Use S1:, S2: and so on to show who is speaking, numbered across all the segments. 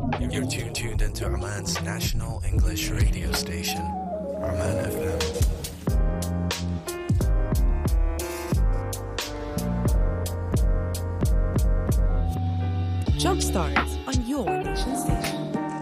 S1: You're tuned into Oman's national English radio station, Oman FM.
S2: Jumpstart on your nation station.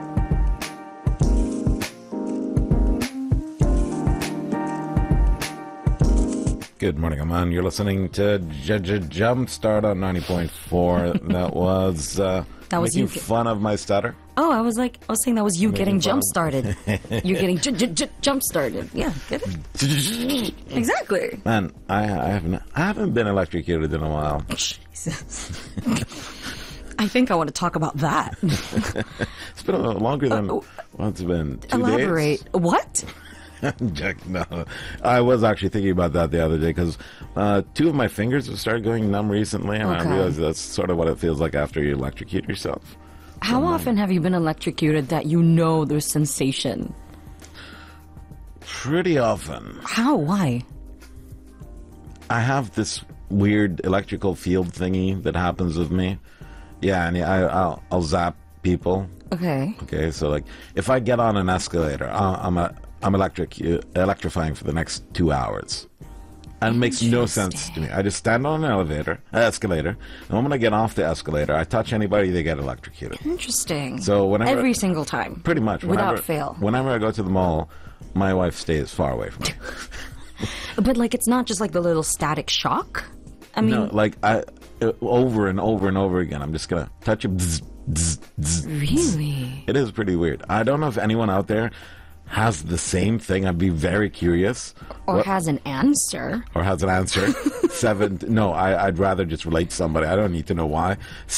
S3: Good morning, Oman. You're listening to Jumpstart on 90.4. That was
S4: was
S3: making
S4: you.
S3: fun of my stutter.
S4: Oh, I was saying that was you getting
S3: fun.
S4: jump started. You're getting jump started. Yeah, get it? Exactly.
S3: Man, I haven't been electrocuted in a while.
S4: Jesus. I think I want to talk about that.
S3: It's been longer than it's been 2
S4: Elaborate.
S3: days.
S4: What?
S3: Jack, no. I was actually thinking about that the other day because 2 of my fingers have started going numb recently, and I
S4: Okay.
S3: realized that's sort of what it feels like after you electrocute yourself.
S4: How often have you been electrocuted that you know there's sensation?
S3: Pretty often.
S4: How? Why?
S3: I have this weird electrical field thingy that happens with me. Yeah, and I'll zap people.
S4: Okay.
S3: Okay, so like if I get on an escalator, I'm electrifying for the next 2 hours. And it makes no sense to me. I just stand on an escalator, and when I get off the escalator, I touch anybody, they get electrocuted.
S4: Interesting.
S3: So whenever
S4: every single time.
S3: Pretty much.
S4: Without fail.
S3: Whenever I go to the mall, my wife stays far away from me.
S4: But like it's not just like the little static shock. I mean,
S3: No, like over and over and over again, I'm just gonna touch it. Bzz, bzz, bzz, bzz.
S4: really?
S3: It is pretty weird. I don't know if anyone out there has the same thing. I'd be very curious.
S4: Or
S3: What-
S4: has an answer.
S3: or has an answer. I'd rather just relate to somebody. I don't need to know why.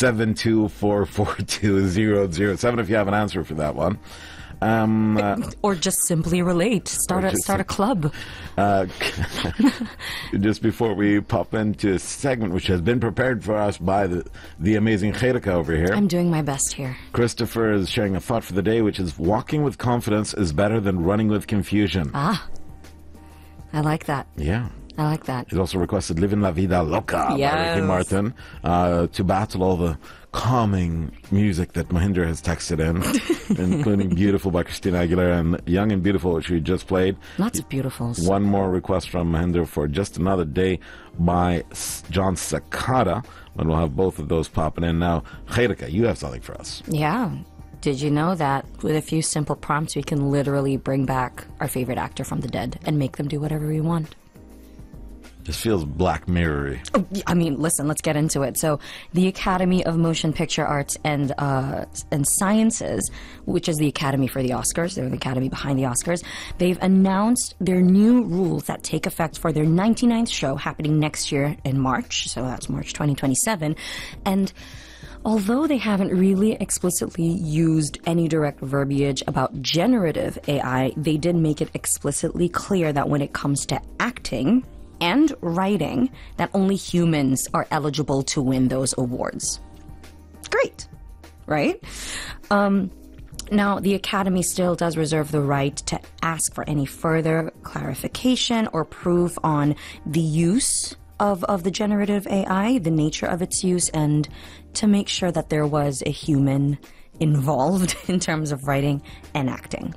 S3: 724420007 if you have an answer for that one.
S4: Or just simply relate. Start a club.
S3: Just before we pop into a segment which has been prepared for us by the amazing Khairika over here.
S4: I'm doing my best here.
S3: Christopher is sharing a thought for the day, which is walking with confidence is better than running with confusion.
S4: I like that.
S3: Yeah.
S4: I like that.
S3: He's also requested Living La Vida Loca by
S4: Yes.
S3: Ricky Martin to battle all the calming music that Mahinder has texted in, including Beautiful by Christina Aguilera and Young and Beautiful, which we just played.
S4: Lots of beautifuls.
S3: One more request from Mahinder for Just Another Day by John Sakata, and we'll have both of those popping in now. Khairika, you have something for us.
S4: Yeah. Did you know that with a few simple prompts, we can literally bring back our favorite actor from the dead and make them do whatever we want?
S3: This feels Black Mirror-y.
S4: I mean, listen, let's get into it. So, the Academy of Motion Picture Arts and Sciences, which is the Academy for the Oscars, they're the Academy behind the Oscars, they've announced their new rules that take effect for their 99th show happening next year in March. So that's March 2027. And although they haven't really explicitly used any direct verbiage about generative AI, they did make it explicitly clear that when it comes to acting and writing, that only humans are eligible to win those awards. Great, right? Now, the Academy still does reserve the right to ask for any further clarification or proof on the use of the generative AI, the nature of its use, and to make sure that there was a human involved in terms of writing and acting.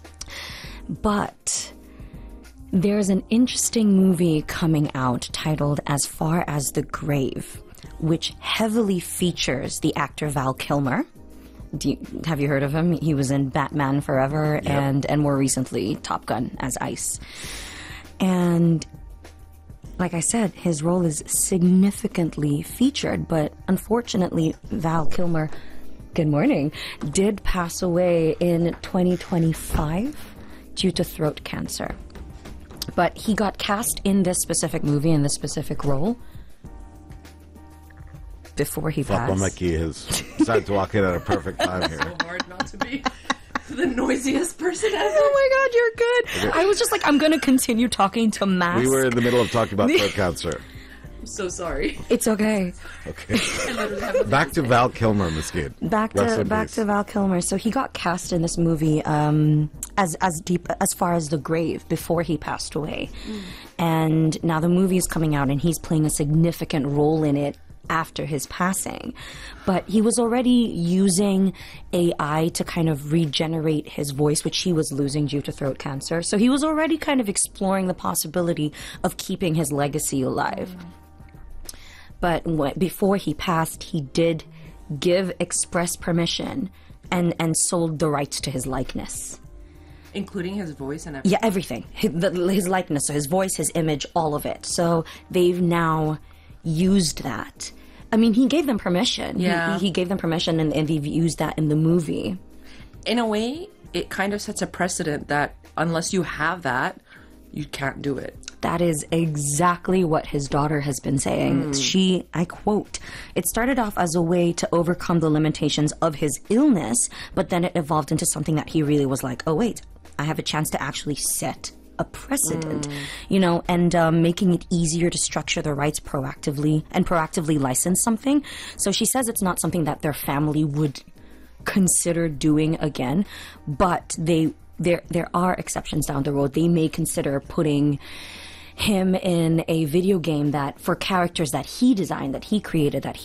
S4: But there's an interesting movie coming out titled As Far as the Grave, which heavily features the actor Val Kilmer. Have you heard of him? He was in Batman Forever and more recently Top Gun as Ice. And like I said, his role is significantly featured, but unfortunately Val Kilmer, good morning, did pass away in 2025 due to throat cancer. But he got cast in this specific movie, in this specific role, before he passed.
S3: Fakwamaki has decided to walk in at a perfect time here.
S2: So hard not to be the noisiest person ever.
S4: Oh my God, you're good. I was just like, I'm going to continue talking to Mask.
S3: We were in the middle of talking about throat cancer.
S2: I'm so sorry.
S4: It's okay.
S3: Okay.
S2: I literally have nothing
S3: Back
S2: to
S3: to
S2: say.
S3: Val Kilmer, Mesquite.
S4: Back to Val Kilmer. So he got cast in this movie as deep as far as the grave before he passed away, and now the movie is coming out and he's playing a significant role in it after his passing. But he was already using AI to kind of regenerate his voice, which he was losing due to throat cancer. So he was already kind of exploring the possibility of keeping his legacy alive. But before he passed, he did give express permission and sold the rights to his likeness.
S2: Including his voice and everything.
S4: Yeah, everything. His likeness, so his voice, his image, all of it. So they've now used that. I mean, he gave them permission.
S2: Yeah.
S4: He gave them permission, and they've used that in the movie.
S2: In a way, it kind of sets a precedent that unless you have that, you can't do it.
S4: That is exactly what his daughter has been saying. I quote, "It started off as a way to overcome the limitations of his illness, but then it evolved into something that he really was like, oh wait, I have a chance to actually set a precedent, and making it easier to structure the rights proactively and proactively license something." So she says it's not something that their family would consider doing again, but there are exceptions down the road. They may consider putting him in a video game that for characters that he designed, that he created, that